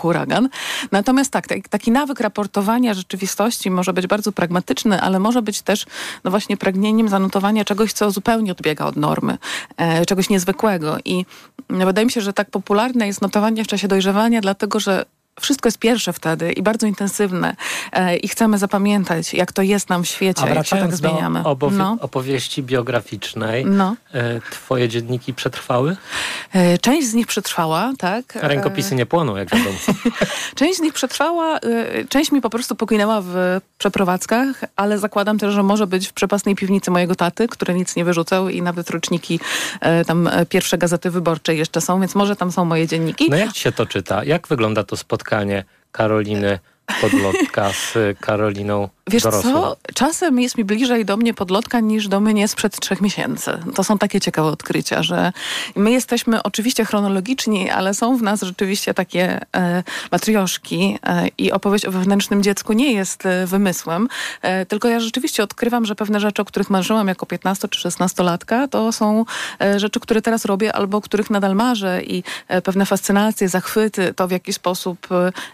huragan. Natomiast taki nawyk raportowania rzeczywistości może być bardzo pragmatyczny, ale może być też no właśnie pragnieniem zanotowania czegoś, co zupełnie odbiega od normy, czegoś niezwykłego. I wydaje mi się, że tak popularne jest notowanie w czasie dojrzewania, dlatego że wszystko jest pierwsze wtedy i bardzo intensywne i chcemy zapamiętać, jak to jest nam w świecie, jak się tak zmieniamy. Do opowieści biograficznej, twoje dzienniki przetrwały? Część z nich przetrwała, tak. Rękopisy nie płoną, jak wiadomo. Część z nich przetrwała, część mi po prostu poginęła w przeprowadzkach, ale zakładam też, że może być w przepastnej piwnicy mojego taty, który nic nie wyrzucał i nawet roczniki tam pierwsze Gazety Wyborczej jeszcze są, więc może tam są moje dzienniki. No jak ci się to czyta? Jak wygląda to spotkanie Karoliny Podlotka z Karoliną Wiesz dorosłą? co? Czasem jest mi bliżej do mnie Podlotka niż do mnie sprzed 3 miesięcy. To są takie ciekawe odkrycia, że my jesteśmy oczywiście chronologiczni, ale są w nas rzeczywiście takie matrioszki i opowieść o wewnętrznym dziecku nie jest wymysłem, tylko ja rzeczywiście odkrywam, że pewne rzeczy, o których marzyłam jako 15 czy 16-latka, to są rzeczy, które teraz robię albo o których nadal marzę i pewne fascynacje, zachwyty, to w jaki sposób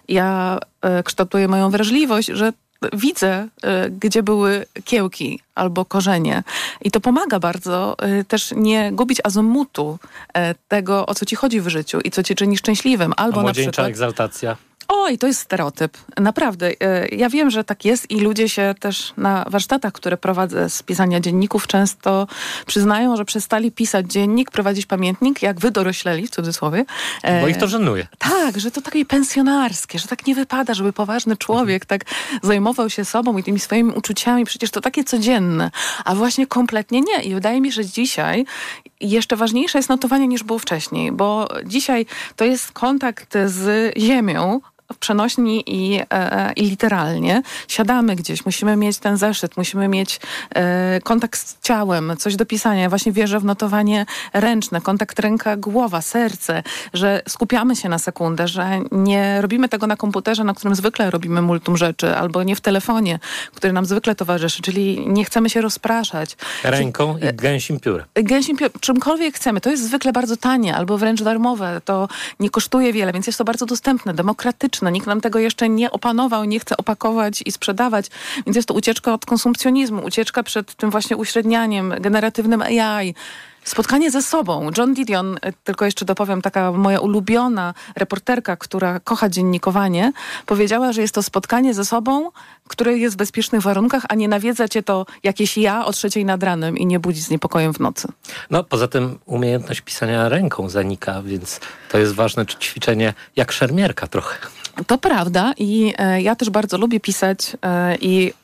ja kształtuję moją wrażliwość, że widzę, gdzie były kiełki albo korzenie. I to pomaga bardzo też nie gubić azomutu tego, o co ci chodzi w życiu i co cię czyni szczęśliwym. Albo a młodzieńcza na przykład egzaltacja? Oj, to jest stereotyp. Naprawdę. Ja wiem, że tak jest i ludzie się też na warsztatach, które prowadzę z pisania dzienników, często przyznają, że przestali pisać dziennik, prowadzić pamiętnik, jak wy dorośleli, w cudzysłowie. Bo ich to żenuje. Tak, że to takie pensjonarskie, że tak nie wypada, żeby poważny człowiek tak zajmował się sobą i tymi swoimi uczuciami. Przecież to takie codzienne. A właśnie kompletnie nie. I wydaje mi się, że dzisiaj jeszcze ważniejsze jest notowanie niż było wcześniej, bo dzisiaj to jest kontakt z ziemią, przenośni i literalnie. Siadamy gdzieś, musimy mieć ten zeszyt, musimy mieć kontakt z ciałem, coś do pisania. Ja właśnie wierzę w notowanie ręczne, kontakt ręka-głowa, serce, że skupiamy się na sekundę, że nie robimy tego na komputerze, na którym zwykle robimy multum rzeczy, albo nie w telefonie, który nam zwykle towarzyszy, czyli nie chcemy się rozpraszać. Ręką i gęsim piórem. Gęsim piórem, czymkolwiek chcemy. To jest zwykle bardzo tanie, albo wręcz darmowe. To nie kosztuje wiele, więc jest to bardzo dostępne, demokratyczne. Nikt nam tego jeszcze nie opanował, nie chce opakować i sprzedawać, więc jest to ucieczka od konsumpcjonizmu, ucieczka przed tym właśnie uśrednianiem, generatywnym AI. Spotkanie ze sobą. John Didion, tylko jeszcze dopowiem, taka moja ulubiona reporterka, która kocha dziennikowanie, powiedziała, że jest to spotkanie ze sobą, które jest w bezpiecznych warunkach, a nie nawiedza cię to jakieś ja o 3:00 nad ranem i nie budzi z niepokojem w nocy. No, poza tym umiejętność pisania ręką zanika, więc to jest ważne ćwiczenie jak szermierka trochę. To prawda i ja też bardzo lubię pisać i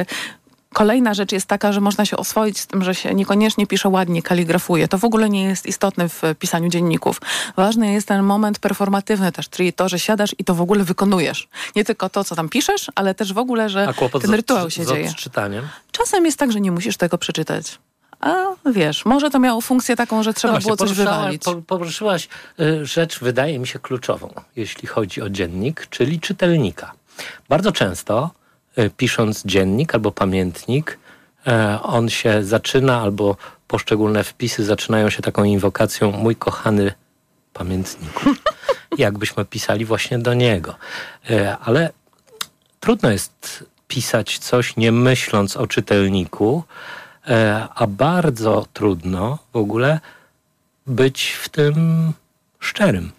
kolejna rzecz jest taka, że można się oswoić z tym, że się niekoniecznie pisze ładnie, kaligrafuje. To w ogóle nie jest istotne w pisaniu dzienników. Ważny jest ten moment performatywny też, czyli to, że siadasz i to w ogóle wykonujesz. Nie tylko to, co tam piszesz, ale też w ogóle, że ten rytuał się dzieje. A kłopot z odczytaniem? Czasem jest tak, że nie musisz tego przeczytać. A wiesz, może to miało funkcję taką, że trzeba było coś wywalić. Poruszyłaś rzecz, wydaje mi się, kluczową, jeśli chodzi o dziennik, czyli czytelnika. Bardzo często pisząc dziennik albo pamiętnik, on się zaczyna, albo poszczególne wpisy zaczynają się taką inwokacją: mój kochany pamiętniku. Jakbyśmy pisali właśnie do niego. Ale trudno jest pisać coś nie myśląc o czytelniku, a bardzo trudno w ogóle być w tym szczerym.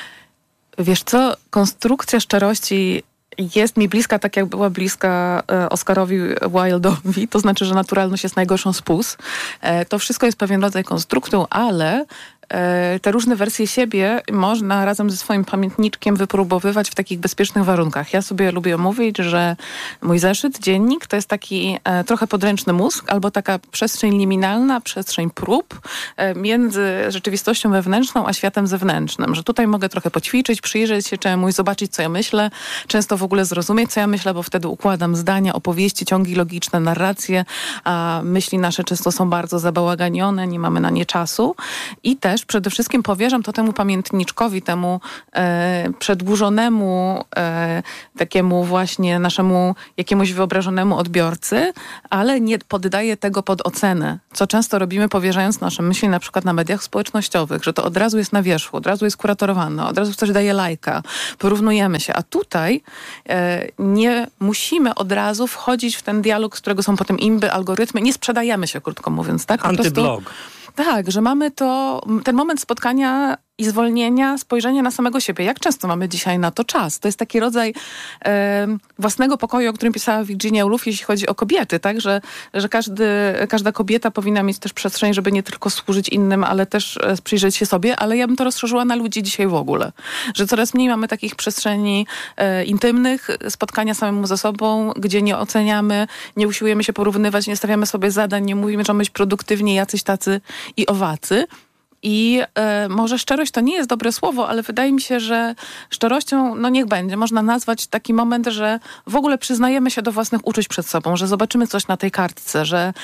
Wiesz co, konstrukcja szczerości jest mi bliska, tak jak była bliska Oscarowi Wilde'owi, to znaczy, że naturalność jest najgorszą z pus. To wszystko jest pewien rodzaj konstruktu, ale te różne wersje siebie można razem ze swoim pamiętniczkiem wypróbowywać w takich bezpiecznych warunkach. Ja sobie lubię mówić, że mój zeszyt, dziennik to jest taki trochę podręczny mózg albo taka przestrzeń liminalna, przestrzeń prób między rzeczywistością wewnętrzną a światem zewnętrznym. Że tutaj mogę trochę poćwiczyć, przyjrzeć się czemuś, zobaczyć, co ja myślę, często w ogóle zrozumieć, co ja myślę, bo wtedy układam zdania, opowieści, ciągi logiczne, narracje, a myśli nasze często są bardzo zabałaganione, nie mamy na nie czasu i też też przede wszystkim powierzam to temu pamiętniczkowi, temu przedłużonemu, takiemu właśnie naszemu jakiemuś wyobrażonemu odbiorcy, ale nie poddaję tego pod ocenę, co często robimy, powierzając nasze myśli na przykład na mediach społecznościowych, że to od razu jest na wierzchu, od razu jest kuratorowane, od razu ktoś daje lajka, porównujemy się, a tutaj nie musimy od razu wchodzić w ten dialog, z którego są potem imby, algorytmy, nie sprzedajemy się, krótko mówiąc, tak? Antyblog. Tak, że mamy ten moment spotkania i zwolnienia, spojrzenia na samego siebie. Jak często mamy dzisiaj na to czas? To jest taki rodzaj własnego pokoju, o którym pisała Virginia Woolf, jeśli chodzi o kobiety, tak? Że każda kobieta powinna mieć też przestrzeń, żeby nie tylko służyć innym, ale też przyjrzeć się sobie, ale ja bym to rozszerzyła na ludzi dzisiaj w ogóle. Że coraz mniej mamy takich przestrzeni intymnych, spotkania samemu ze sobą, gdzie nie oceniamy, nie usiłujemy się porównywać, nie stawiamy sobie zadań, nie mówimy, że mamy być produktywni, jacyś tacy i owacy. I może szczerość to nie jest dobre słowo, ale wydaje mi się, że szczerością, no niech będzie, można nazwać taki moment, że w ogóle przyznajemy się do własnych uczuć przed sobą, że zobaczymy coś na tej kartce,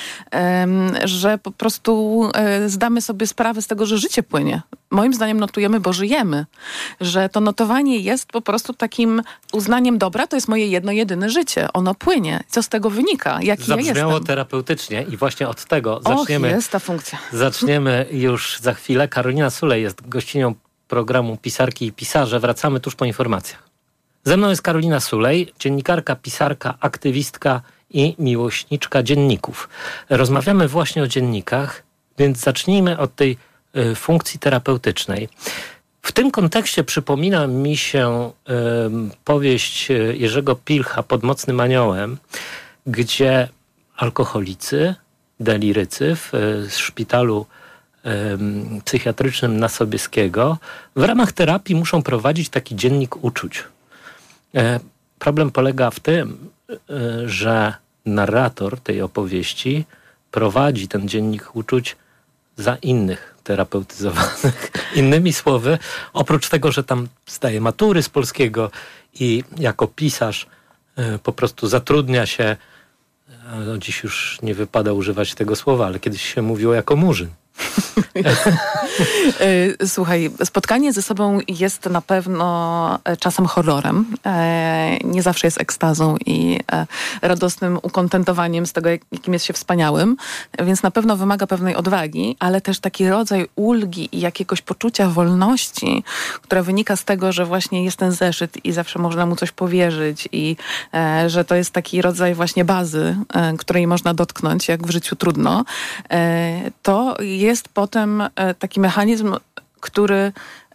że po prostu zdamy sobie sprawę z tego, że życie płynie. Moim zdaniem notujemy, bo żyjemy. Że to notowanie jest po prostu takim uznaniem, dobra, to jest moje jedno, jedyne życie. Ono płynie. Co z tego wynika? Jaki ja jestem? Zabrzmiało terapeutycznie i właśnie od tego zaczniemy. Jest ta funkcja. Zaczniemy już za chwilę. Karolina Sulej jest gościnią programu Pisarki i Pisarze. Wracamy tuż po informacjach. Ze mną jest Karolina Sulej, dziennikarka, pisarka, aktywistka i miłośniczka dzienników. Rozmawiamy właśnie o dziennikach, więc zacznijmy od tej funkcji terapeutycznej. W tym kontekście przypomina mi się powieść Jerzego Pilcha Pod mocnym aniołem, gdzie alkoholicy, delirycy w szpitalu psychiatrycznym na Sobieskiego w ramach terapii muszą prowadzić taki dziennik uczuć. Problem polega w tym, że narrator tej opowieści prowadzi ten dziennik uczuć za innych terapeutyzowanych. Innymi słowy, oprócz tego, że tam zdaje matury z polskiego i jako pisarz po prostu zatrudnia się, no dziś już nie wypada używać tego słowa, ale kiedyś się mówiło jako murzyn. Słuchaj, spotkanie ze sobą jest na pewno czasem horrorem. Nie zawsze jest ekstazą i radosnym ukontentowaniem z tego, jakim jest się wspaniałym. Więc na pewno wymaga pewnej odwagi, ale też taki rodzaj ulgi i jakiegoś poczucia wolności, która wynika z tego, że właśnie jest ten zeszyt i zawsze można mu coś powierzyć i że to jest taki rodzaj właśnie bazy, której można dotknąć, jak w życiu trudno. To jest potem taki mechanizm, który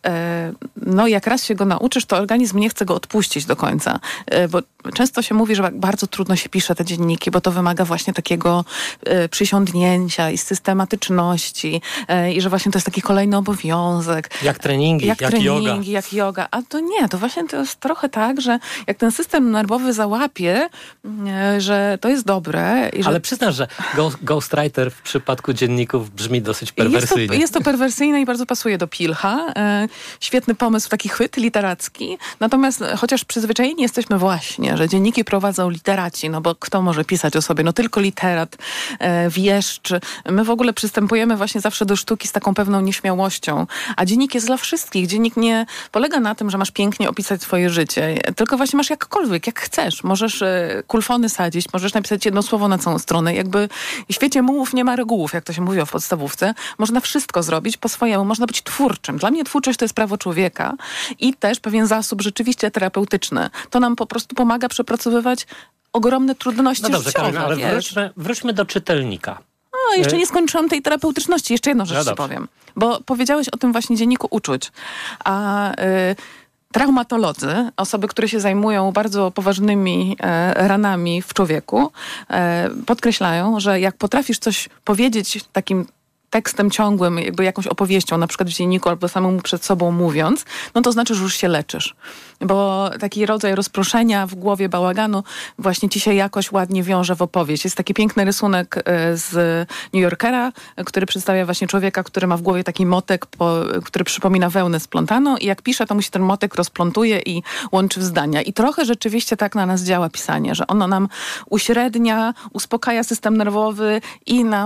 no jak raz się go nauczysz, to organizm nie chce go odpuścić do końca. Bo często się mówi, że bardzo trudno się pisze te dzienniki, bo to wymaga właśnie takiego przysiądnięcia i systematyczności i że właśnie to jest taki kolejny obowiązek. Jak treningi, jak yoga. A to nie, to właśnie to jest trochę tak, że jak ten system nerwowy załapie, że to jest dobre. I że... Ale przyznasz, że ghostwriter w przypadku dzienników brzmi dosyć perwersyjnie. Jest to perwersyjne i bardzo pasuje do Pilcha. Świetny pomysł, taki chwyt literacki. Natomiast chociaż przyzwyczajeni jesteśmy właśnie, że dzienniki prowadzą literaci, no bo kto może pisać o sobie? No tylko literat, wieszcz. My w ogóle przystępujemy właśnie zawsze do sztuki z taką pewną nieśmiałością. A dziennik jest dla wszystkich. Dziennik nie polega na tym, że masz pięknie opisać swoje życie, tylko właśnie masz jakkolwiek, jak chcesz. Możesz kulfony sadzić, możesz napisać jedno słowo na całą stronę. Jakby w świecie mułów nie ma regułów, jak to się mówiło w podstawówce. Można wszystko zrobić po swojemu. Można być twórczym. Dla mnie twórczość to jest prawo człowieka i też pewien zasób rzeczywiście terapeutyczny. To nam po prostu pomaga przepracowywać ogromne trudności życiowe. No dobrze, Karolina, ale wróćmy do czytelnika. No, jeszcze nie skończyłam tej terapeutyczności. Jeszcze jedną rzecz ci powiem. Bo powiedziałeś o tym właśnie dzienniku uczuć. A traumatolodzy, osoby, które się zajmują bardzo poważnymi ranami w człowieku, podkreślają, że jak potrafisz coś powiedzieć takim tekstem ciągłym, jakby jakąś opowieścią, na przykład w dzienniku albo samemu przed sobą mówiąc, no to znaczy, że już się leczysz. Bo taki rodzaj rozproszenia w głowie, bałaganu właśnie ci się jakoś ładnie wiąże w opowieść. Jest taki piękny rysunek z New Yorkera, który przedstawia właśnie człowieka, który ma w głowie taki motek, który przypomina wełnę splątaną i jak pisze, to mu się ten motek rozplątuje i łączy w zdania. I trochę rzeczywiście tak na nas działa pisanie, że ono nam uśrednia, uspokaja system nerwowy i nam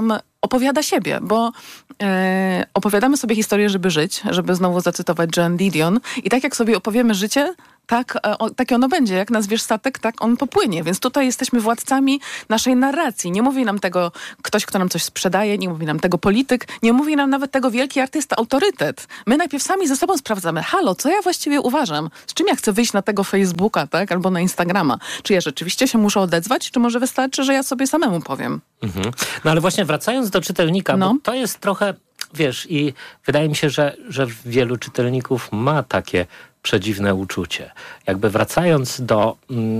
opowiada siebie, bo opowiadamy sobie historię, żeby żyć, żeby znowu zacytować Joan Didion i tak jak sobie opowiemy życie, takie ono będzie. Jak nazwiesz statek, tak on popłynie. Więc tutaj jesteśmy władcami naszej narracji. Nie mówi nam tego ktoś, kto nam coś sprzedaje, nie mówi nam tego polityk, nie mówi nam nawet tego wielki artysta, autorytet. My najpierw sami ze sobą sprawdzamy, halo, co ja właściwie uważam? Z czym ja chcę wyjść na tego Facebooka, tak? Albo na Instagrama? Czy ja rzeczywiście się muszę odezwać? Czy może wystarczy, że ja sobie samemu powiem? Mhm. No ale właśnie wracając do czytelnika, bo to jest trochę, wiesz, i wydaje mi się, że wielu czytelników ma takie przedziwne uczucie. Jakby wracając do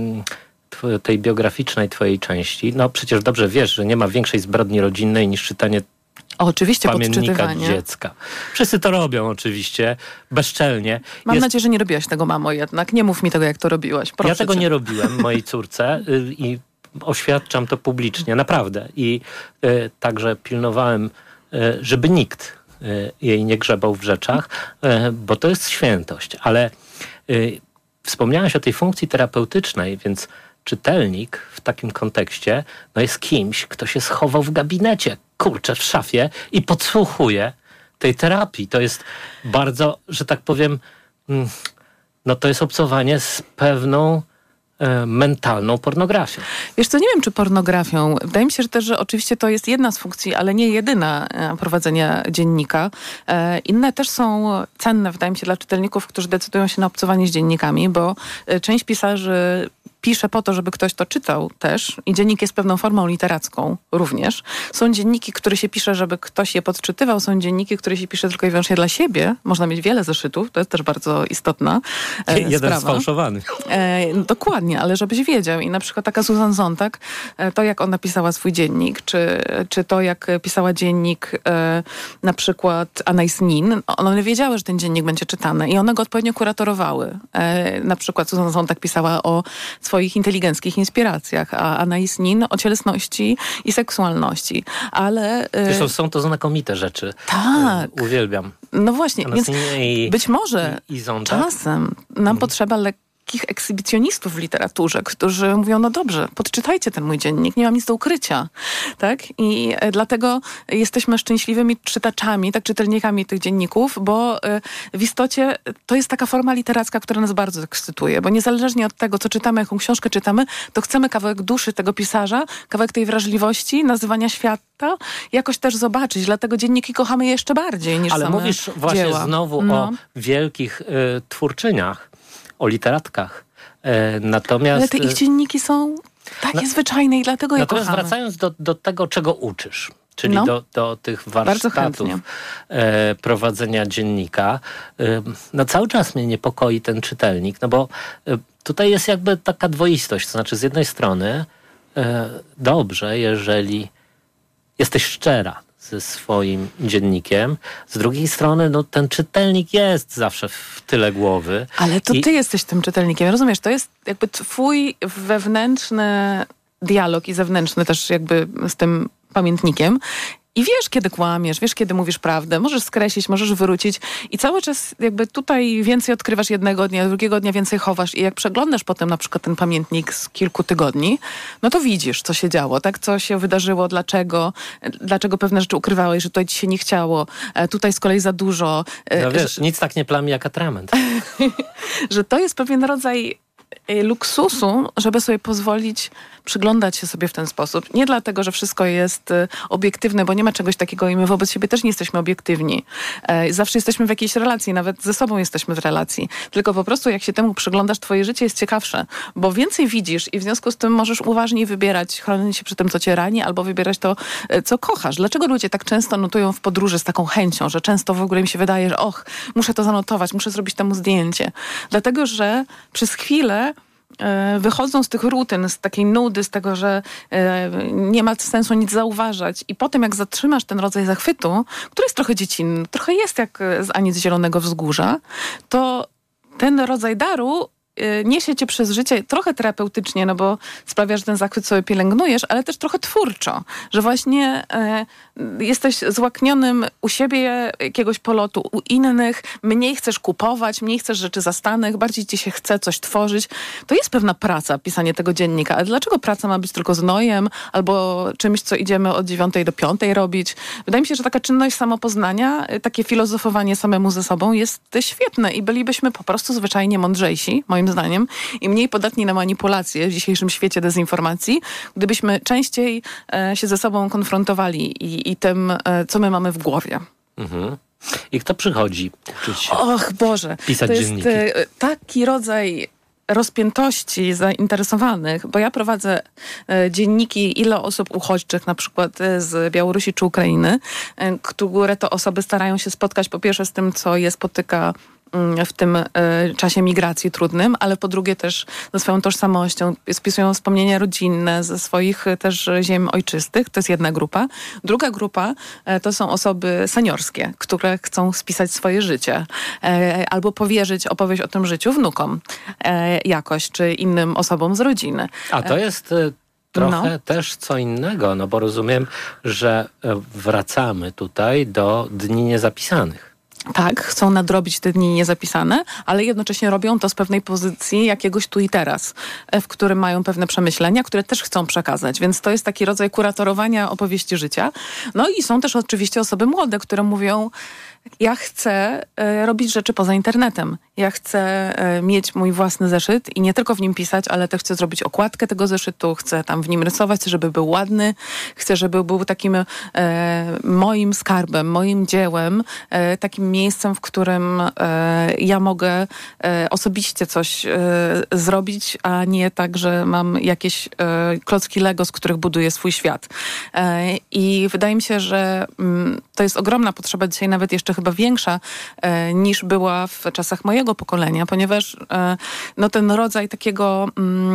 tej biograficznej twojej części, no przecież dobrze wiesz, że nie ma większej zbrodni rodzinnej niż czytanie oczywiście pamiętnika dziecka. Wszyscy to robią oczywiście, bezczelnie. Mam nadzieję, że nie robiłaś tego, mamo, jednak. Nie mów mi tego, jak to robiłaś. Proszę ja tego cię. nie robiłem mojej córce i oświadczam to publicznie, naprawdę. I także pilnowałem, żeby nikt jej nie grzebał w rzeczach, bo to jest świętość. Ale wspomniałaś o tej funkcji terapeutycznej, więc czytelnik w takim kontekście jest kimś, kto się schował w gabinecie, w szafie i podsłuchuje tej terapii. To jest bardzo, że tak powiem, to jest obcowanie z pewną mentalną pornografią. Wiesz co, nie wiem, czy pornografią. Wydaje mi się, że też, że oczywiście to jest jedna z funkcji, ale nie jedyna prowadzenia dziennika. Inne też są cenne, wydaje mi się, dla czytelników, którzy decydują się na obcowanie z dziennikami, bo część pisarzy pisze po to, żeby ktoś to czytał też i dziennik jest pewną formą literacką również. Są dzienniki, które się pisze, żeby ktoś je podczytywał, są dzienniki, które się pisze tylko i wyłącznie dla siebie. Można mieć wiele zeszytów, to jest też bardzo istotna jeden sprawa. sfałszowany. Dokładnie, ale żebyś wiedział. I na przykład taka Susan Sontag, to jak ona pisała swój dziennik, czy to jak pisała dziennik na przykład Anais Nin, one wiedziały, że ten dziennik będzie czytany i one go odpowiednio kuratorowały. Na przykład Susan Sontag pisała o swoich inteligenckich inspiracjach, a Anais Nin o cielesności i seksualności. Ale zresztą są to znakomite rzeczy. Tak. Uwielbiam. No właśnie, Anais więc Nin być może Sontag. czasem nam potrzeba takich ekshibicjonistów w literaturze, którzy mówią, no dobrze, podczytajcie ten mój dziennik, nie mam nic do ukrycia. Tak? I dlatego jesteśmy szczęśliwymi czytaczami, tak, czytelnikami tych dzienników, bo w istocie to jest taka forma literacka, która nas bardzo ekscytuje, bo niezależnie od tego, co czytamy, jaką książkę czytamy, to chcemy kawałek duszy tego pisarza, kawałek tej wrażliwości, nazywania świata, jakoś też zobaczyć. Dlatego dzienniki kochamy jeszcze bardziej niż ale same mówisz właśnie dzieła. znowu o wielkich twórczyniach, o literatkach. Natomiast... Ale te ich dzienniki są takie zwyczajne i dlatego je kochamy. Natomiast wracając do tego, czego uczysz, czyli do tych warsztatów prowadzenia dziennika, cały czas mnie niepokoi ten czytelnik, bo tutaj jest jakby taka dwoistość. To znaczy z jednej strony dobrze, jeżeli jesteś szczera ze swoim dziennikiem. Z drugiej strony, ten czytelnik jest zawsze w tyle głowy. Ale to ty jesteś tym czytelnikiem, rozumiesz? To jest jakby twój wewnętrzny dialog i zewnętrzny też jakby z tym pamiętnikiem. I wiesz, kiedy kłamiesz, wiesz, kiedy mówisz prawdę, możesz skreślić, możesz wrócić i cały czas jakby tutaj więcej odkrywasz jednego dnia, drugiego dnia więcej chowasz i jak przeglądasz potem na przykład ten pamiętnik z kilku tygodni, no to widzisz, co się działo, tak? Co się wydarzyło, dlaczego pewne rzeczy ukrywałeś, że tutaj ci się nie chciało, tutaj z kolei za dużo. No wiesz, nic tak nie plami jak atrament. Że to jest pewien rodzaj luksusu, żeby sobie pozwolić przyglądać się sobie w ten sposób. Nie dlatego, że wszystko jest obiektywne, bo nie ma czegoś takiego i my wobec siebie też nie jesteśmy obiektywni. Zawsze jesteśmy w jakiejś relacji, nawet ze sobą jesteśmy w relacji. Tylko po prostu jak się temu przyglądasz, twoje życie jest ciekawsze, bo więcej widzisz i w związku z tym możesz uważniej wybierać, chronić się przy tym, co cię rani, albo wybierać to, co kochasz. Dlaczego ludzie tak często notują w podróży z taką chęcią, że często w ogóle mi się wydaje, że muszę to zanotować, muszę zrobić temu zdjęcie. Dlatego, że przez chwilę wychodzą z tych rutyn, z takiej nudy, z tego, że nie ma sensu nic zauważać i potem jak zatrzymasz ten rodzaj zachwytu, który jest trochę dziecinny, trochę jest jak z Ani z Zielonego Wzgórza, to ten rodzaj daru niesie cię przez życie trochę terapeutycznie, no bo sprawia, że ten zachwyt sobie pielęgnujesz, ale też trochę twórczo, że właśnie jesteś złaknionym u siebie jakiegoś polotu, u innych, mniej chcesz kupować, mniej chcesz rzeczy zastanych, bardziej ci się chce coś tworzyć. To jest pewna praca, pisanie tego dziennika, ale dlaczego praca ma być tylko znojem albo czymś, co idziemy od 9 do 5 robić? Wydaje mi się, że taka czynność samopoznania, takie filozofowanie samemu ze sobą jest świetne i bylibyśmy po prostu zwyczajnie mądrzejsi, moim zdaniem, i mniej podatni na manipulacje w dzisiejszym świecie dezinformacji, gdybyśmy częściej się ze sobą konfrontowali i tym, co my mamy w głowie. Mhm. I kto przychodzi uczyć się Och Boże, pisać to jest dzienniki? taki rodzaj rozpiętości zainteresowanych, bo ja prowadzę dzienniki, ile osób uchodźczych, na przykład z Białorusi czy Ukrainy, które to osoby starają się spotkać po pierwsze z tym, co je spotyka w tym czasie migracji trudnym, ale po drugie też ze swoją tożsamością. Spisują wspomnienia rodzinne ze swoich też ziem ojczystych. To jest jedna grupa. Druga grupa to są osoby seniorskie, które chcą spisać swoje życie albo powierzyć opowieść o tym życiu wnukom jakoś, czy innym osobom z rodziny. A to jest trochę też co innego, no bo rozumiem, że wracamy tutaj do dni niezapisanych. Tak, chcą nadrobić te dni niezapisane, ale jednocześnie robią to z pewnej pozycji jakiegoś tu i teraz, w którym mają pewne przemyślenia, które też chcą przekazać. Więc to jest taki rodzaj kuratorowania opowieści życia. No i są też oczywiście osoby młode, które mówią: ja chcę robić rzeczy poza internetem. Ja chcę mieć mój własny zeszyt i nie tylko w nim pisać, ale też chcę zrobić okładkę tego zeszytu, chcę tam w nim rysować, chcę, żeby był ładny, chcę, żeby był takim moim skarbem, moim dziełem, takim miejscem, w którym ja mogę osobiście coś zrobić, a nie tak, że mam jakieś klocki Lego, z których buduję swój świat. I wydaje mi się, że to jest ogromna potrzeba dzisiaj, nawet jeszcze chyba większa niż była w czasach mojego pokolenia, ponieważ ten rodzaj takiego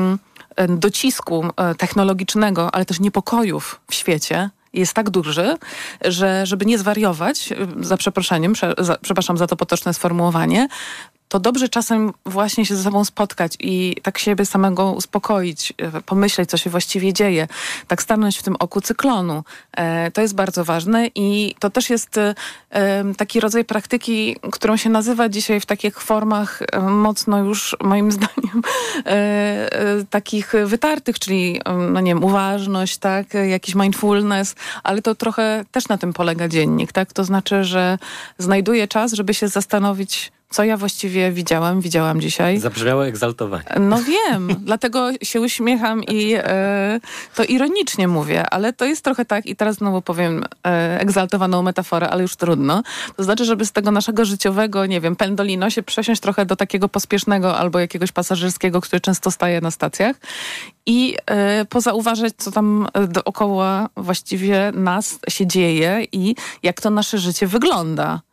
docisku technologicznego, ale też niepokojów w świecie jest tak duży, że żeby nie zwariować, przepraszam za to potoczne sformułowanie, to dobrze czasem właśnie się ze sobą spotkać i tak siebie samego uspokoić, pomyśleć, co się właściwie dzieje, tak stanąć w tym oku cyklonu. To jest bardzo ważne i to też jest taki rodzaj praktyki, którą się nazywa dzisiaj w takich formach mocno już, moim zdaniem, takich wytartych, czyli uważność, tak, jakiś mindfulness, ale to trochę też na tym polega dziennik, tak? To znaczy, że znajduję czas, żeby się zastanowić, co ja właściwie widziałam dzisiaj. Zabrzmiało egzaltowanie. No wiem, dlatego się uśmiecham i to ironicznie mówię, ale to jest trochę tak, i teraz znowu powiem egzaltowaną metaforę, ale już trudno. To znaczy, żeby z tego naszego życiowego, pendolino się przesiąść trochę do takiego pospiesznego albo jakiegoś pasażerskiego, który często staje na stacjach i pozauważać, co tam dookoła właściwie nas się dzieje i jak to nasze życie wygląda.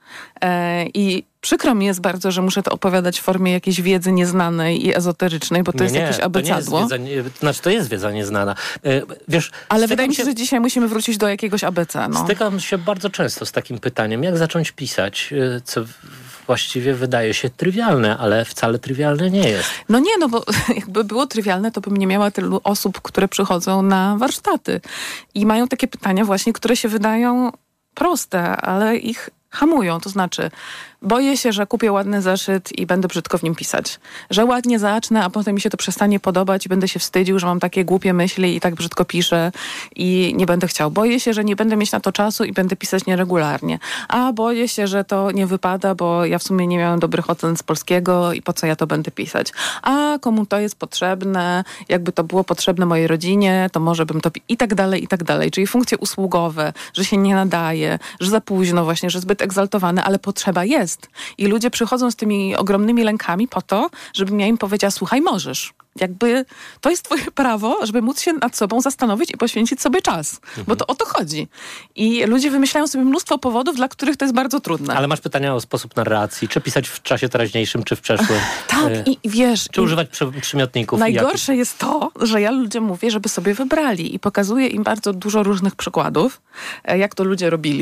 I przykro mi jest bardzo, że muszę to opowiadać w formie jakiejś wiedzy nieznanej i ezoterycznej, bo to jest jakieś abecadło. To jest wiedza nieznana. Wiesz, ale wydaje mi się, że dzisiaj musimy wrócić do jakiegoś ABC. Stykam się bardzo często z takim pytaniem, jak zacząć pisać, co właściwie wydaje się trywialne, ale wcale trywialne nie jest. Bo jakby było trywialne, to bym nie miała tylu osób, które przychodzą na warsztaty i mają takie pytania właśnie, które się wydają proste, ale ich hamują. To znaczy, boję się, że kupię ładny zeszyt i będę brzydko w nim pisać. Że ładnie zacznę, a potem mi się to przestanie podobać i będę się wstydził, że mam takie głupie myśli i tak brzydko piszę i nie będę chciał. Boję się, że nie będę mieć na to czasu i będę pisać nieregularnie. A boję się, że to nie wypada, bo ja w sumie nie miałem dobrych ocen z polskiego i po co ja to będę pisać. A komu to jest potrzebne, jakby to było potrzebne mojej rodzinie, to może bym to... I tak dalej, i tak dalej. Czyli funkcje usługowe, że się nie nadaje, że za późno właśnie, że zbyt egzaltowane, ale potrzeba jest. I ludzie przychodzą z tymi ogromnymi lękami po to, żebym ja im powiedziała: słuchaj, możesz. Jakby to jest twoje prawo, żeby móc się nad sobą zastanowić i poświęcić sobie czas. Bo to o to chodzi. I ludzie wymyślają sobie mnóstwo powodów, dla których to jest bardzo trudne. Ale masz pytania o sposób narracji, czy pisać w czasie teraźniejszym, czy w przeszłym? Tak, i wiesz... Czy używać przymiotników? Najgorsze jest to, że ja ludziom mówię, żeby sobie wybrali i pokazuję im bardzo dużo różnych przykładów, jak to ludzie robili.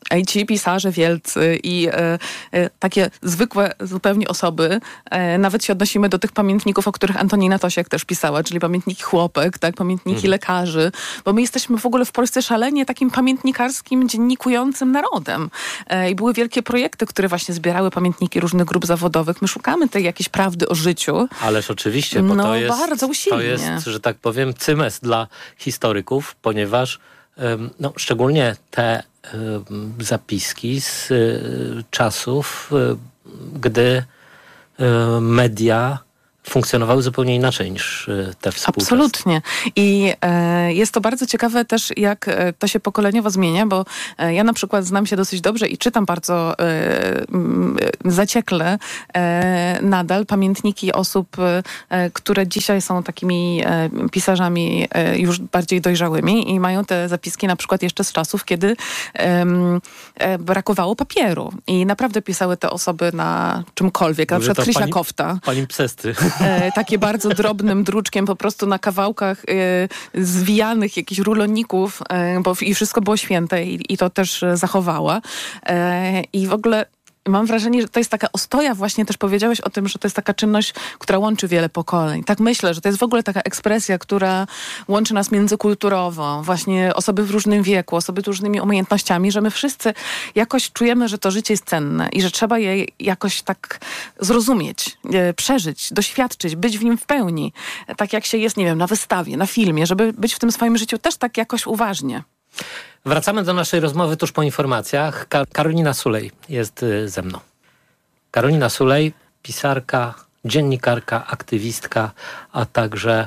I ci pisarze wielcy i takie zwykłe zupełnie osoby, nawet się odnosimy do tych pamiętników, o których Antonina Tosiak też pisała, czyli pamiętniki chłopek, tak, pamiętniki lekarzy, bo my jesteśmy w ogóle w Polsce szalenie takim pamiętnikarskim, dziennikującym narodem. I były wielkie projekty, które właśnie zbierały pamiętniki różnych grup zawodowych. My szukamy tej jakiejś prawdy o życiu. Ależ oczywiście, bo to jest, bardzo usilnie. To jest, że tak powiem, cymes dla historyków, ponieważ szczególnie te zapiski z czasów, gdy media funkcjonowały zupełnie inaczej niż te współczesne. Absolutnie. I jest to bardzo ciekawe też, jak to się pokoleniowo zmienia, bo ja na przykład znam się dosyć dobrze i czytam bardzo zaciekle nadal pamiętniki osób, które dzisiaj są takimi pisarzami już bardziej dojrzałymi i mają te zapiski na przykład jeszcze z czasów, kiedy brakowało papieru. I naprawdę pisały te osoby na czymkolwiek. Na przykład Krysia Kofta. Palimpsesty. Takie bardzo drobnym druczkiem po prostu na kawałkach zwijanych jakichś ruloników, i wszystko było święte i to też zachowała. I w ogóle mam wrażenie, że to jest taka ostoja, właśnie też powiedziałeś o tym, że to jest taka czynność, która łączy wiele pokoleń. Tak myślę, że to jest w ogóle taka ekspresja, która łączy nas międzykulturowo, właśnie osoby w różnym wieku, osoby z różnymi umiejętnościami, że my wszyscy jakoś czujemy, że to życie jest cenne i że trzeba je jakoś tak zrozumieć, przeżyć, doświadczyć, być w nim w pełni. Tak jak się jest, nie wiem, na wystawie, na filmie, żeby być w tym swoim życiu też tak jakoś uważnie. Wracamy do naszej rozmowy tuż po informacjach. Karolina Sulej jest ze mną. Karolina Sulej, pisarka, dziennikarka, aktywistka, a także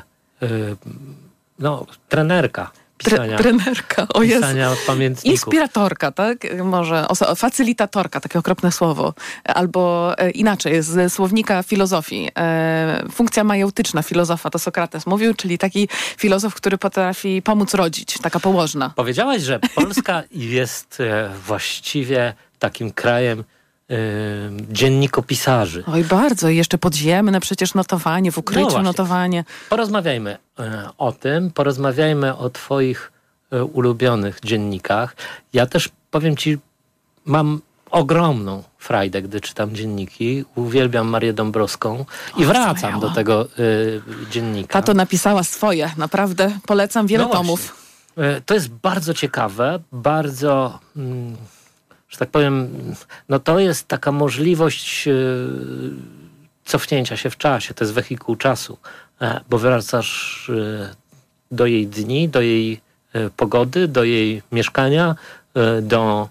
trenerka pisania. Trenerka, o Jezu. Pisania pamiętników. Inspiratorka, tak? Może facylitatorka, takie okropne słowo. Albo inaczej, z słownika filozofii. Funkcja majeutyczna filozofa, to Sokrates mówił, czyli taki filozof, który potrafi pomóc rodzić, taka położna. Powiedziałaś, że Polska jest właściwie takim krajem dziennikopisarzy. Oj, bardzo. I jeszcze podziemne przecież notowanie, w ukryciu notowanie. Porozmawiajmy o tym, porozmawiajmy o twoich ulubionych dziennikach. Ja też, powiem ci, mam ogromną frajdę, gdy czytam dzienniki. Uwielbiam Marię Dąbrowską i wracam do tego dziennika. Tato napisała swoje. Naprawdę polecam wiele tomów. To jest bardzo ciekawe, bardzo... że tak powiem, to jest taka możliwość cofnięcia się w czasie. To jest wehikuł czasu, bo wracasz do jej dni, do jej pogody, do jej mieszkania, do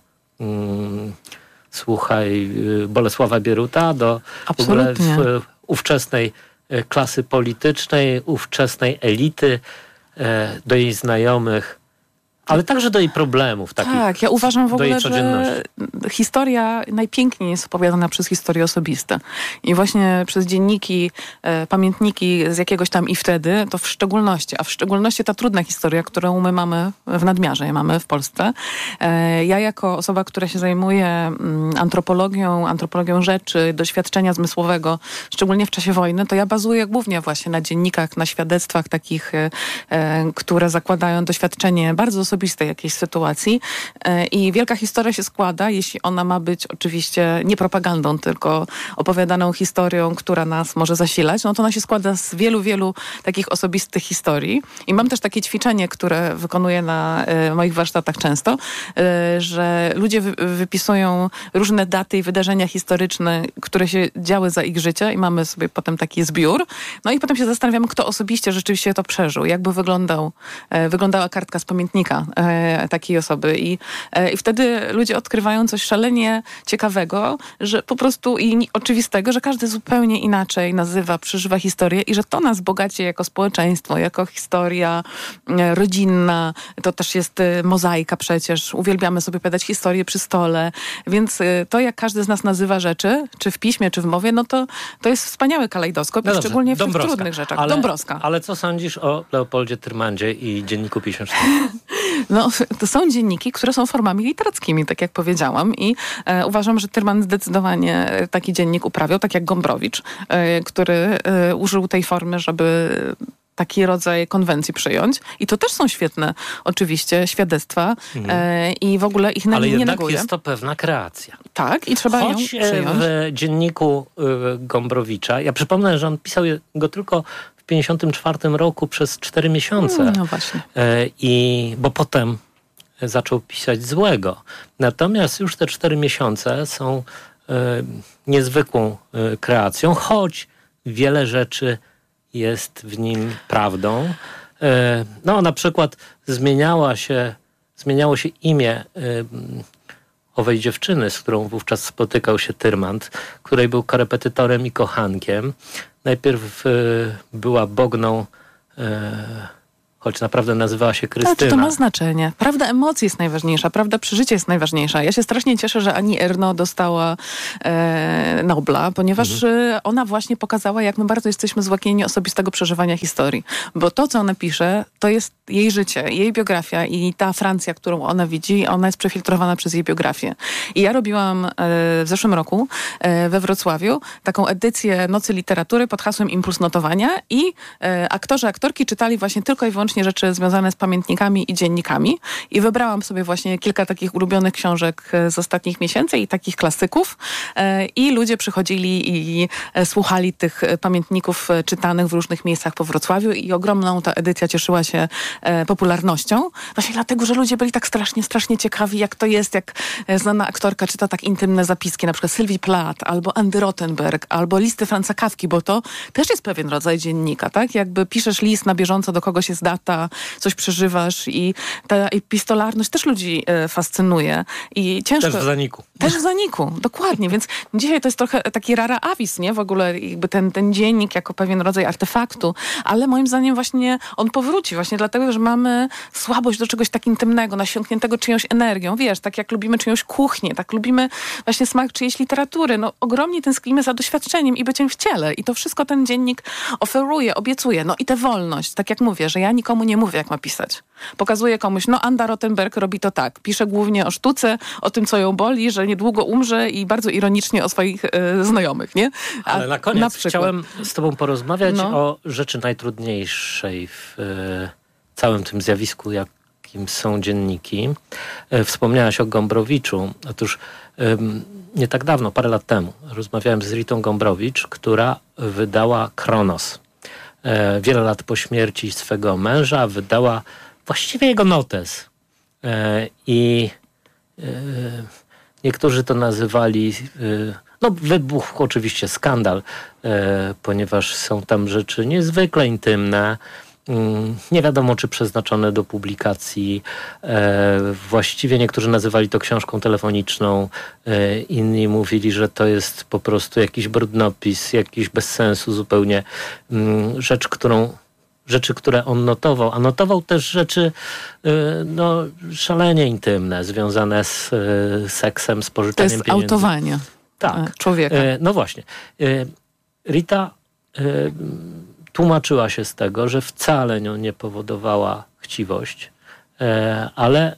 Bolesława Bieruta, do w ogóle ówczesnej klasy politycznej, ówczesnej elity, do jej znajomych. Ale także do jej problemów. Tak, ja uważam w ogóle, że historia najpiękniej jest opowiadana przez historie osobiste. I właśnie przez dzienniki, pamiętniki z jakiegoś tam i wtedy, to w szczególności, a w szczególności ta trudna historia, którą my mamy w nadmiarze, mamy w Polsce. Ja jako osoba, która się zajmuje antropologią rzeczy, doświadczenia zmysłowego, szczególnie w czasie wojny, to ja bazuję głównie właśnie na dziennikach, na świadectwach takich, które zakładają doświadczenie bardzo osobistej jakiejś sytuacji i wielka historia się składa, jeśli ona ma być oczywiście nie propagandą, tylko opowiadaną historią, która nas może zasilać, no to ona się składa z wielu takich osobistych historii. I mam też takie ćwiczenie, które wykonuję na moich warsztatach często, że ludzie wypisują różne daty i wydarzenia historyczne, które się działy za ich życia i mamy sobie potem taki zbiór. No i potem się zastanawiamy, kto osobiście rzeczywiście to przeżył, jakby wyglądała kartka z pamiętnika takiej osoby. I wtedy ludzie odkrywają coś szalenie ciekawego, że po prostu i oczywistego, że każdy zupełnie inaczej przeżywa historię i że to nas bogaci jako społeczeństwo, jako historia rodzinna. To też jest mozaika przecież. Uwielbiamy sobie opowiadać historię przy stole. Więc to, jak każdy z nas nazywa rzeczy, czy w piśmie, czy w mowie, no to jest wspaniały kalejdoskop, szczególnie w tych trudnych rzeczach. Dąbrowska. Ale co sądzisz o Leopoldzie Tyrmandzie i Dzienniku 54? No, to są dzienniki, które są formami literackimi, tak jak powiedziałam i uważam, że Tyrman zdecydowanie taki dziennik uprawiał, tak jak Gombrowicz, który użył tej formy, żeby taki rodzaj konwencji przyjąć. I to też są świetne, oczywiście, świadectwa i w ogóle ich nie neguję. Ale jednak jest to pewna kreacja. Tak, i trzeba ją przyjąć. W dzienniku Gombrowicza, ja przypomnę, że on pisał go tylko w 1954 roku przez 4 miesiące. No właśnie. Bo potem zaczął pisać złego. Natomiast już te 4 miesiące są niezwykłą kreacją, choć wiele rzeczy jest w nim prawdą. No, na przykład zmieniało się imię owej dziewczyny, z którą wówczas spotykał się Tyrmand, której był korepetytorem i kochankiem. Najpierw była Bogną, choć naprawdę nazywała się Krystyna. Ale to ma znaczenie. Prawda emocji jest najważniejsza, prawda przeżycia jest najważniejsza. Ja się strasznie cieszę, że Annie Ernaux dostała Nobla, ponieważ ona właśnie pokazała, jak my bardzo jesteśmy złaknieni osobistego przeżywania historii. Bo to, co ona pisze, to jest jej życie, jej biografia i ta Francja, którą ona widzi, ona jest przefiltrowana przez jej biografię. I ja robiłam w zeszłym roku we Wrocławiu taką edycję Nocy Literatury pod hasłem Impuls Notowania i aktorzy, aktorki czytali właśnie tylko i wyłącznie rzeczy związane z pamiętnikami i dziennikami i wybrałam sobie właśnie kilka takich ulubionych książek z ostatnich miesięcy i takich klasyków i ludzie przychodzili i słuchali tych pamiętników czytanych w różnych miejscach po Wrocławiu i ogromną ta edycja cieszyła się popularnością. Właśnie dlatego, że ludzie byli tak strasznie ciekawi, jak to jest, jak znana aktorka czyta tak intymne zapiski, na przykład Sylwii Plath, albo Andy Rottenberg, albo listy Franza Kafki, bo to też jest pewien rodzaj dziennika, tak? Jakby piszesz list na bieżąco, do kogoś jest data, coś przeżywasz i ta epistolarność też ludzi fascynuje. I ciężko... Też w zaniku. Też w zaniku, dokładnie. Więc dzisiaj to jest trochę taki rara avis, nie? W ogóle jakby ten dziennik jako pewien rodzaj artefaktu, ale moim zdaniem właśnie on powróci właśnie dlatego, że mamy słabość do czegoś tak intymnego, nasiąkniętego czyjąś energią. Wiesz, tak jak lubimy czyjąś kuchnię, tak lubimy właśnie smak czyjejś literatury. No ogromnie tęsknimy za doświadczeniem i byciem w ciele. I to wszystko ten dziennik oferuje, obiecuje. No i tę wolność, tak jak mówię, że ja nikomu nie mówię, jak ma pisać. Pokazuję komuś, Anda Rottenberg robi to tak. Pisze głównie o sztuce, o tym, co ją boli, że niedługo umrze i bardzo ironicznie o swoich znajomych, nie? Ale na koniec chciałem z tobą porozmawiać o rzeczy najtrudniejszej w całym tym zjawisku, jakim są dzienniki. Wspomniałaś o Gombrowiczu. Otóż nie tak dawno, parę lat temu, rozmawiałem z Ritą Gombrowicz, która wydała Kronos. Wiele lat po śmierci swego męża wydała właściwie jego notes. I niektórzy to nazywali, wybuchł oczywiście skandal, ponieważ są tam rzeczy niezwykle intymne, nie wiadomo czy przeznaczone do publikacji. Właściwie niektórzy nazywali to książką telefoniczną, inni mówili, że to jest po prostu jakiś brudnopis, jakiś bez sensu zupełnie rzeczy, które on notował, a notował też rzeczy szalenie intymne, związane z seksem, z pożyczaniem pieniędzy. To jest autowanie człowieka. No właśnie. Rita tłumaczyła się z tego, że wcale nią nie powodowała chciwość, ale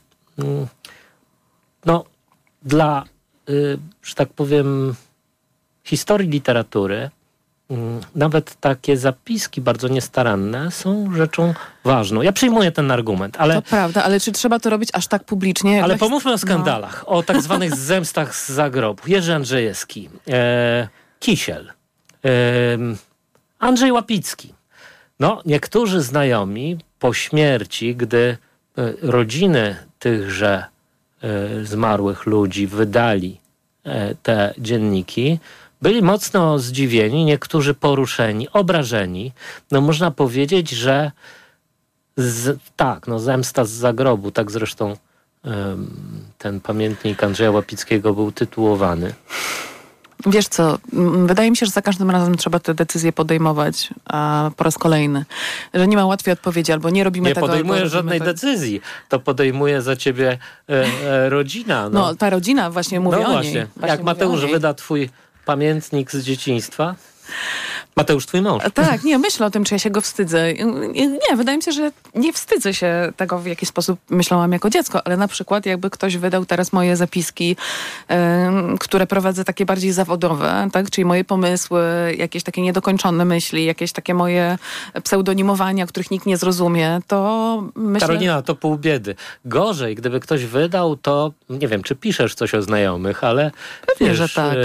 dla, że tak powiem, historii literatury nawet takie zapiski bardzo niestaranne są rzeczą ważną. Ja przyjmuję ten argument, ale... To prawda, ale czy trzeba to robić aż tak publicznie? Ale pomówmy o skandalach, o tak zwanych zemstach z zagrobu. Jerzy Andrzejewski, Kisiel, Andrzej Łapicki. Niektórzy znajomi po śmierci, gdy rodziny tychże zmarłych ludzi wydali te dzienniki, byli mocno zdziwieni, niektórzy poruszeni, obrażeni. Można powiedzieć, że zemsta z zagrobu, tak zresztą ten pamiętnik Andrzeja Łapickiego był tytułowany. Wiesz co, wydaje mi się, że za każdym razem trzeba te decyzje podejmować po raz kolejny. Że nie ma łatwej odpowiedzi, albo nie robimy tego. Nie podejmujesz żadnej decyzji. To podejmuje za ciebie rodzina. Ta rodzina, właśnie mówi o niej. Jak Mateusz wyda twój pamiętnik z dzieciństwa? Mateusz, twój mąż. Tak, nie, myślę o tym, czy ja się go wstydzę. Nie, wydaje mi się, że nie wstydzę się tego, w jaki sposób myślałam jako dziecko, ale na przykład jakby ktoś wydał teraz moje zapiski, które prowadzę takie bardziej zawodowe, tak? Czyli moje pomysły, jakieś takie niedokończone myśli, jakieś takie moje pseudonimowania, których nikt nie zrozumie, to myślę... Karolina, to pół biedy. Gorzej, gdyby ktoś wydał, to nie wiem, czy piszesz coś o znajomych, ale pewnie, wiesz, że tak.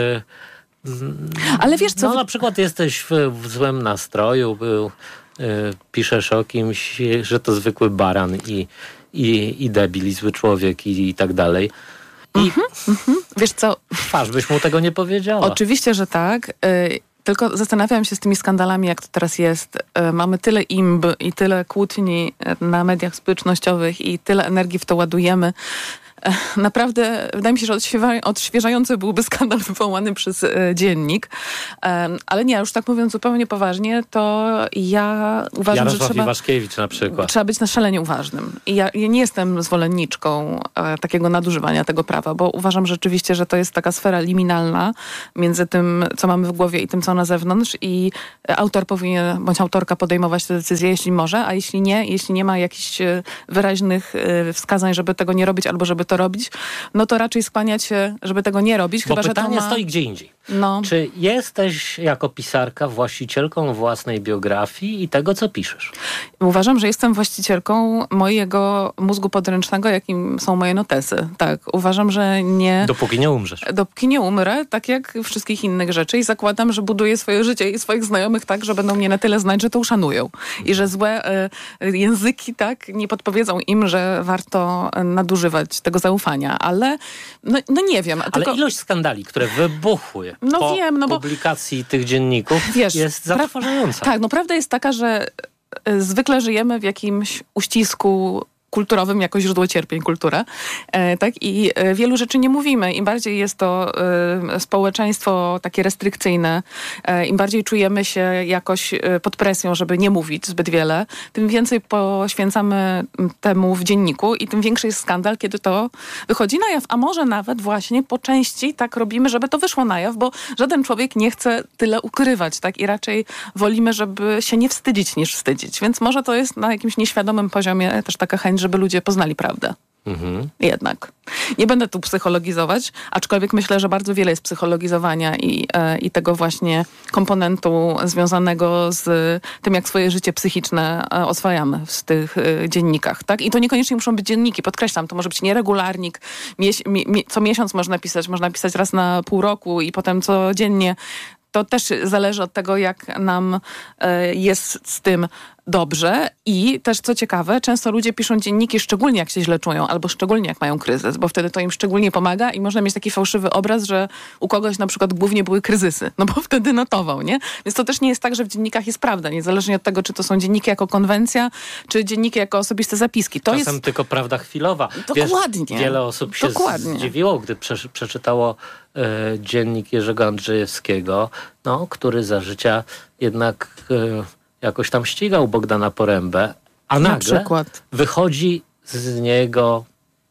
Ale wiesz co? No na przykład jesteś w złym nastroju, piszesz o kimś, że to zwykły baran i debil, i zły człowiek i tak dalej. Wiesz co? Twarz byś mu tego nie powiedziała. Oczywiście, że tak. Tylko zastanawiam się z tymi skandalami, jak to teraz jest. Mamy tyle imb i tyle kłótni na mediach społecznościowych i tyle energii w to ładujemy. Naprawdę, wydaje mi się, że odświeżający byłby skandal wywołany przez dziennik. Ale nie, już tak mówiąc zupełnie poważnie, to ja uważam, Jarosław że Iwaszkiewicz na przykład. Trzeba być na szalenie uważnym. I ja nie jestem zwolenniczką takiego nadużywania tego prawa, bo uważam rzeczywiście, że to jest taka sfera liminalna między tym, co mamy w głowie i tym, co na zewnątrz i autor powinien, bądź autorka podejmować te decyzje, jeśli może, a jeśli nie ma jakichś wyraźnych wskazań, żeby tego nie robić albo żeby to robić, no to raczej skłaniać się, żeby tego nie robić. Bo chyba, pytanie że to stoi gdzie indziej. No. Czy jesteś jako pisarka właścicielką własnej biografii i tego, co piszesz? Uważam, że jestem właścicielką mojego mózgu podręcznego, jakim są moje notesy. Tak, uważam, że nie... Dopóki nie umrzesz. Dopóki nie umrę, tak jak wszystkich innych rzeczy i zakładam, że buduję swoje życie i swoich znajomych tak, że będą mnie na tyle znać, że to uszanują. I że złe języki tak nie podpowiedzą im, że warto nadużywać tego zaufania. Ale no nie wiem. Ale tylko... ilość skandali, które wybuchły po publikacji tych dzienników, jest zatrważająca. Tak, no prawda jest taka, że zwykle żyjemy w jakimś uścisku kulturowym jako źródło cierpień, kultura. Tak? I wielu rzeczy nie mówimy. Im bardziej jest to społeczeństwo takie restrykcyjne, im bardziej czujemy się jakoś pod presją, żeby nie mówić zbyt wiele, tym więcej poświęcamy temu w dzienniku i tym większy jest skandal, kiedy to wychodzi na jaw. A może nawet właśnie po części tak robimy, żeby to wyszło na jaw, bo żaden człowiek nie chce tyle ukrywać, tak? I raczej wolimy, żeby się nie wstydzić niż wstydzić. Więc może to jest na jakimś nieświadomym poziomie też taka chęć, żeby ludzie poznali prawdę. Jednak. Nie będę tu psychologizować, aczkolwiek myślę, że bardzo wiele jest psychologizowania i tego właśnie komponentu związanego z tym, jak swoje życie psychiczne oswajamy w tych dziennikach. Tak? I to niekoniecznie muszą być dzienniki, podkreślam, to może być nieregularnik, co miesiąc można pisać raz na pół roku i potem codziennie. To też zależy od tego, jak nam jest z tym dobrze i też, co ciekawe, często ludzie piszą dzienniki szczególnie jak się źle czują albo szczególnie jak mają kryzys, bo wtedy to im szczególnie pomaga i można mieć taki fałszywy obraz, że u kogoś na przykład głównie były kryzysy, no bo wtedy notował, nie? Więc to też nie jest tak, że w dziennikach jest prawda, niezależnie od tego, czy to są dzienniki jako konwencja, czy dzienniki jako osobiste zapiski. To czasem jest tylko prawda chwilowa. Dokładnie. Wiesz, wiele osób się zdziwiło, gdy przeczytało dziennik Jerzego Andrzejewskiego, który za życia jednak jakoś tam ścigał Bogdana Porębę, a nagle wychodzi z niego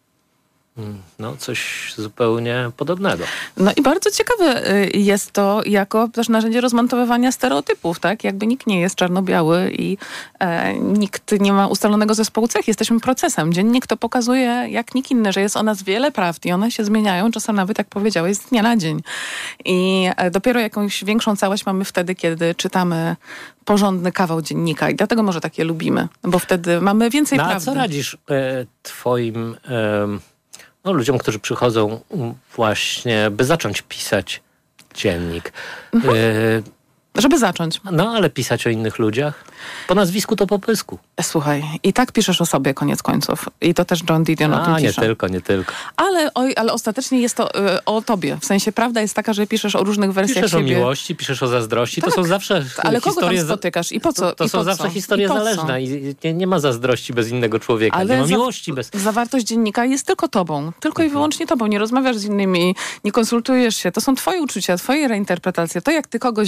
coś zupełnie podobnego. No i bardzo ciekawe jest to jako też narzędzie rozmontowywania stereotypów, tak? Jakby nikt nie jest czarno-biały i nikt nie ma ustalonego zespołu cech. Jesteśmy procesem. Dziennik to pokazuje jak nikt inny, że jest o nas wiele prawd i one się zmieniają, czasem nawet, jak powiedziałeś, z dnia na dzień. I dopiero jakąś większą całość mamy wtedy, kiedy czytamy porządny kawał dziennika i dlatego może takie lubimy, bo wtedy mamy więcej prawdy. A co radzisz twoim ludziom, którzy przychodzą właśnie, by zacząć pisać dziennik? Żeby zacząć. Ale pisać o innych ludziach? Po nazwisku to po pysku. Słuchaj, i tak piszesz o sobie koniec końców. I to też John Didion o tym pisze. Nie tylko. Ale ostatecznie jest to o tobie. W sensie prawda jest taka, że piszesz o różnych wersjach siebie. Piszesz o miłości, piszesz o zazdrości. Tak, To są zawsze ale kogo tam spotykasz? I po co? To są zawsze historie zależne. I nie ma zazdrości bez innego człowieka. Ale nie ma miłości bez... Zawartość dziennika jest tylko tobą. Tylko i wyłącznie tobą. Nie rozmawiasz z innymi, nie konsultujesz się. To są twoje uczucia, twoje reinterpretacje. To jak ty kogoś widzisz, nie?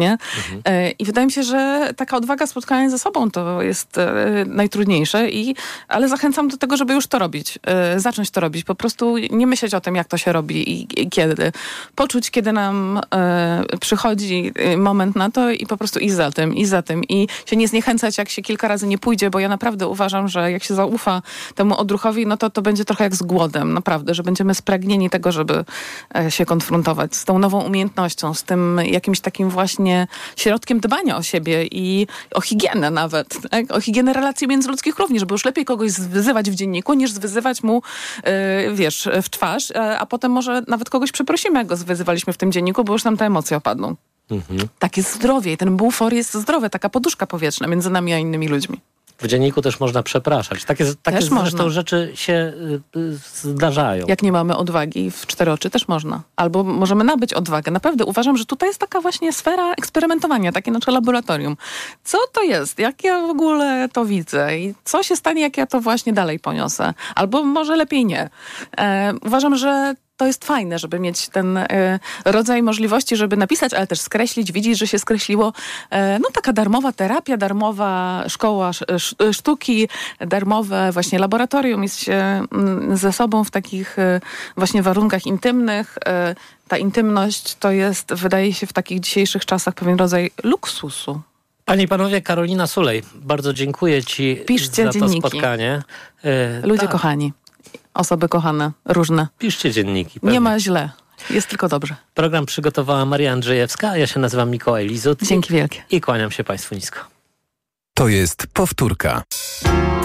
nie? I wydaje mi się, że taka odwaga spotkania ze sobą to jest najtrudniejsze, ale zachęcam do tego, żeby już to robić. Zacząć to robić. Po prostu nie myśleć o tym, jak to się robi i kiedy. Poczuć, kiedy nam przychodzi moment na to i po prostu iść za tym. I się nie zniechęcać, jak się kilka razy nie pójdzie, bo ja naprawdę uważam, że jak się zaufa temu odruchowi, no to będzie trochę jak z głodem. Naprawdę, że będziemy spragnieni tego, żeby się konfrontować z tą nową umiejętnością, z tym jakimś takim właśnie środkiem dbania o siebie i o higienę nawet. Tak? O higienę relacji międzyludzkich również, bo już lepiej kogoś wyzywać w dzienniku, niż wyzywać mu, w twarz, a potem może nawet kogoś przeprosimy, jak go wyzywaliśmy w tym dzienniku, bo już nam te emocje opadną. Tak jest zdrowie i ten bufor jest zdrowy, taka poduszka powietrzna między nami a innymi ludźmi. W dzienniku też można przepraszać. Takie zresztą rzeczy się zdarzają. Jak nie mamy odwagi w 4 oczy, też można. Albo możemy nabyć odwagę. Naprawdę uważam, że tutaj jest taka właśnie sfera eksperymentowania, takie nasze laboratorium. Co to jest? Jak ja w ogóle to widzę? I co się stanie, jak ja to właśnie dalej poniosę? Albo może lepiej nie. Uważam, że to jest fajne, żeby mieć ten rodzaj możliwości, żeby napisać, ale też skreślić, widzieć, że się skreśliło. Taka darmowa terapia, darmowa szkoła sztuki, darmowe właśnie laboratorium jest się ze sobą w takich właśnie warunkach intymnych. Ta intymność to jest, wydaje się, w takich dzisiejszych czasach pewien rodzaj luksusu. Panie i panowie, Karolina Sulej, bardzo dziękuję ci za dzienniki. to spotkanie. Ludzie kochani. Osoby kochane, różne. Piszcie dzienniki. Pewnie. Nie ma źle. Jest tylko dobrze. Program przygotowała Maria Andrzejewska, a ja się nazywam Mikołaj Lizut. Dzięki wielkie. I kłaniam się państwu nisko. To jest powtórka.